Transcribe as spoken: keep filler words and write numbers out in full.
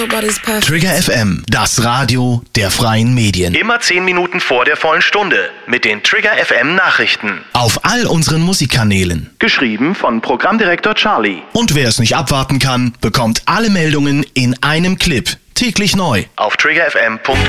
Trigger F M, das Radio der freien Medien. Immer zehn Minuten vor der vollen Stunde mit den Trigger F M Nachrichten. Auf all unseren Musikkanälen. Geschrieben von Programmdirektor Charlie. Und wer es nicht abwarten kann, bekommt alle Meldungen in einem Clip. Täglich neu. Auf trigger f m punkt